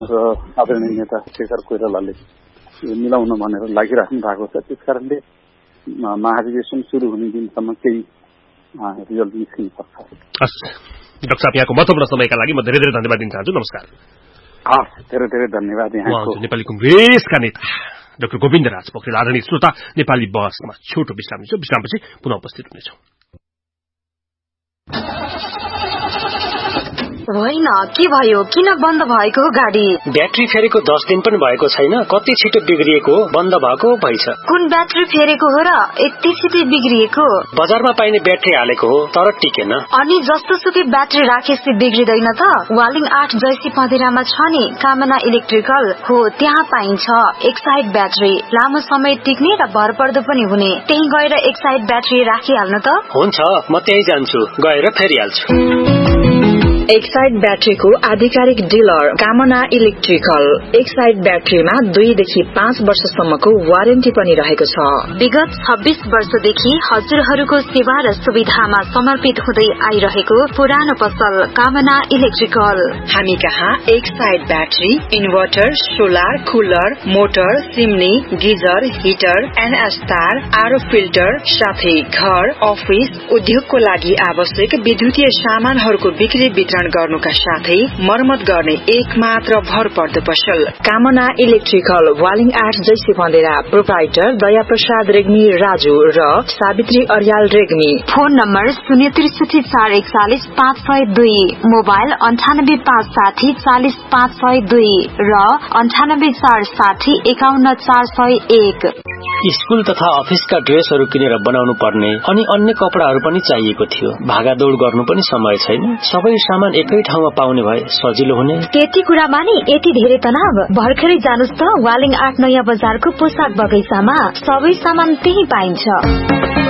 र आदरणीय नेता शेखर कोइरालाले मिलाउन भनेर लागिराख्नु भएको छ। त्यसकारणले महाधिवेशन सुरु हुने दिनसम्म केही रिजल्ट निस्किन सक्छ। हस् डाक्टर साहब, यहाँको महत्त्वपूर्ण समयका लागि म धेरै धेरै धन्यवाद दिन चाहन्छु। नमस्कार। हस्, धेरै धेरै धन्यवाद। यहाँको नेपाली कंग्रेसका नेता डाक्टर गोविन्दराज पोखरेल। आदरणीय श्रोता, नेपाली बहसमा छोटो विश्राम लिन्छौँ। विश्रामपछि पुनः उपस्थित हुनेछौँ। होइन, के भयो? किन बन्द भएको हो गाडी? ब्याट्री फेरेको 10 दिन पनि भएको छैन। कति छिटो बिग्रिएको, बन्द भएको भइछ। कुन ब्याट्री फेरेको हो र यति छिटो बिग्रिएको? बजारमा पाइने ब्याट्री हालेको हो, तर टिकेन। अनि जस्तो सुकै ब्याट्री राखेपछि बिग्रिदैन त? वालिङ 8 जैसी पँधेरामा छ नि कामना इलेक्ट्रिकल हो, त्यहाँ पाइन्छ एक साइड ब्याट्री, लामो समय टिक्ने र भरपर्दो पनि हुने। त्यही गएर एक साइड ब्याट्री राखिहाल्नु त। हुन्छ, म त्यही जान्छु, गएर फेरिहाल्छु। एक साइड ब्याट्रीको आधिकारिक डिलर कामना इलेक्ट्रिकल। एक साइड ब्याट्रीमा 2 देखि 5 वर्षसम्मको वारेन्टी पनि रहेको छ। विगत 26 वर्षदेखि हजुरहरूको सेवा र सुविधामा समर्पित हुँदै आइरहेको पुरानो पसल कामना इलेक्ट्रिकल। हामी कहाँ एक side battery, inverter, solar, cooler, motor, chimney, geyser, heater, NS तार, आरओ फिल्टर साथै घर, अफिस, उद्योगको लागि आवश्यक विद्युतीय सामानहरूको बिक्री गर्नुका साथै मर्मत गर्ने एक मात्र भरपर्दो पसल कामना इलेक्ट्रिकल। वालिङ 8 जैसी पँधेरा। प्रोप्राइटर दया प्रसाद रेग्मी राजु र Savitri Aryal Regmi. Phone number 063 441 502, mobile 98 560 40 502 र 98 460 51 401। स्कूल तथा अफिसका ड्रेसहरू किनेर बनाउनु पर्ने अनि अन्य कपडाहरू पनि चाहिएको थियो। भागादौड़ गर्नु पनि समय छैन। सबै सामान एकै ठाउँमा पाउने भए सजिलो हुने। त्यति कुरामा नि यति धेरै तनाव? भर्खरै जानुस् त वालिङ 8 नयाँ बजारको पोसाक बगैँचामा। सबै सामान त्यही पाइन्छ।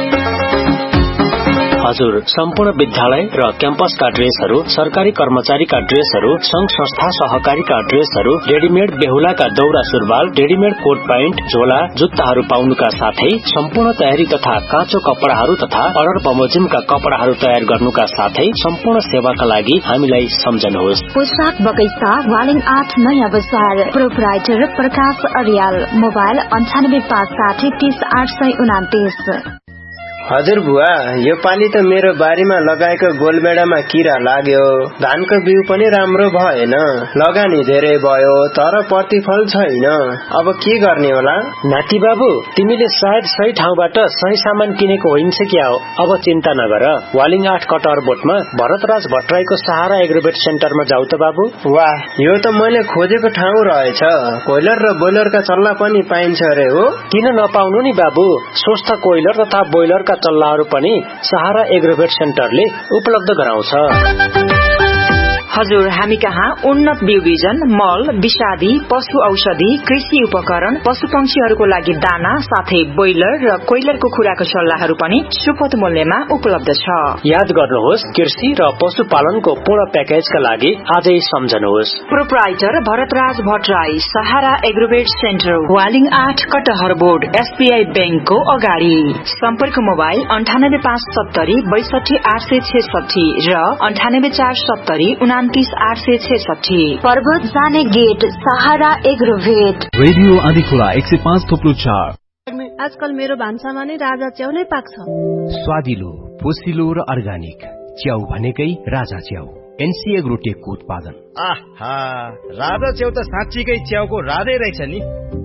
हजुर, सम्पूर्ण विद्यालय र क्याम्पसका ड्रेसहरू, सरकारी कर्मचारीका ड्रेसहरू, संघ संस्था सहकारीका ड्रेसहरू, रेडिमेड बेहुलाका दौरा सुरुवाल, रेडिमेड कोट प्यान्ट, झोला, जुत्ताहरू पाउनुका साथै सम्पूर्ण तयारी तथा काँचो कपडाहरू तथा अर्डर बमोजिमका कपडाहरू तयार गर्नुका साथै सम्पूर्ण सेवाका लागि हामीलाई सम्झनुहोस्। पोसाक बगैँचा वालिङ 8 नयाँ बजार। प्रोप्राइटर प्रकाश अर्याल। मोबाइल 98 560 30 829। हजुर बुवा, यो पाली त मेरो बारीमा लगाएको गोलबेडामा किरा लाग्यो। धानको बिउ पनि राम्रो भएन, लगानी धेरै भयो तर प्रतिफल छैन। अब के गर्ने होला? नाति बाबु, तिमीले सायद सही ठाउँबाट सही सामान किनेको होइन्छ क्या हो। अब चिन्ता नगर, वालिङ 8 कटर बोटमा भरतराज भट्टराईको सहारा एग्रोवेट सेन्टरमा जाऊ त बाबु। वाह, यो त मैले खोजेको ठाउँ रहेछ। कोइलर र बोइलरका चल्ला पनि पाइन्छ अरे हो? किन नपाउनु नि बाबु, स्वस्थ कोइलर तथा बोइलरका चल्लाहरू पनि सहारा एग्रोवेट सेन्टरले उपलब्ध गराउँछ। हजुर, हामी कहाँ उन्नत बिउ बिजन, मल, विषादी, पशु औषधि, कृषि उपकरण, पशु पंक्षीहरूको लागि दाना साथै बोइलर र कोइलरको खुराको सल्लाहहरू पनि सुपथ मूल्यमा उपलब्ध छ। याद गर्नुहोस्, कृषि र पशुपालनको पूर्ण प्याकेजका लागि आजै सम्झनुहोस्। प्रोप्राइटर भरतराज भट्टराई, सहारा एग्रोवेट सेन्टर, वालिङ 8 कटहर बोर्ड, एसबीआई बैंकको अगाडि। सम्पर्क मोबाइल 98 570 62 866 र 98 470 29 866। पर्वत जाने गेट सहारा एग्रोवेट। रेडियो आदिखोला 105.4। आजकल मेरो भान्सामा नै राजा च्याउ नै पाक्छ। स्वादिलो, पोसिलो र अर्गानिक च्याउ भनेकै राजा च्याउ। एनसी एग्रोटेकको उत्पादन। आहा, राजा च्याउ त साँच्चीकै च्याउको राधै रहेछ नि।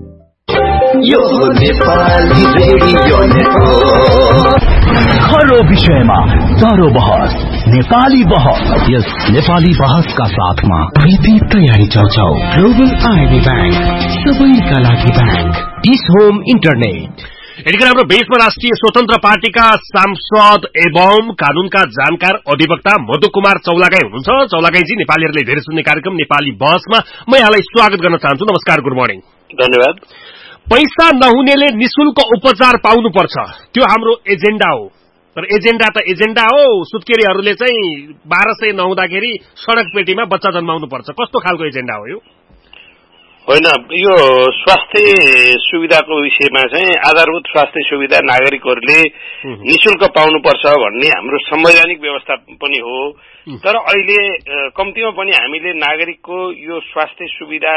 यो नेपाली रेडियो नेटवर्क। हर विषयमा चारो बहस, नेपाली बहस। यस नेपाली बहसका साथमा प्रीति तयारी चौचौ। ग्लोबल आईबी बैंक, सबैका लागि बैंक। Dish home internet. यतिखेर हाम्रो बेसमा राष्ट्रिय स्वतन्त्र पार्टीका सांसद एवं कानूनका जानकार अधिवक्ता मधु कुमार चौलागाई हुनुहुन्छ। चौलागाईजी, नेपालीहरूले धेरै सुन्ने कार्यक्रम नेपाली बहसमा म यहाँलाई स्वागत गर्न चाहन्छु। नमस्कार, गुड मर्निङ। धन्यवाद। पैसा नहुनेले निशुल्क उपचार पाउनुपर्छ, त्यो हाम्रो एजेन्डा हो। तर एजेन्डा त एजेन्डा हो, सुत्केरीहरूले चाहिँ 1200 नहुँदाखेरि सडक पेटीमा बच्चा जन्माउनु पर्छ। कस्तो खालको एजेन्डा हो यो? होइन, यो स्वास्थ्य सुविधाको विषयमा चाहिँ आधारभूत स्वास्थ्य सुविधा नागरिकहरूले निशुल्क पाउनुपर्छ भन्ने हाम्रो संवैधानिक व्यवस्था पनि हो। तर अहिले कम्तीमा पनि हामीले नागरिकको यो स्वास्थ्य सुविधा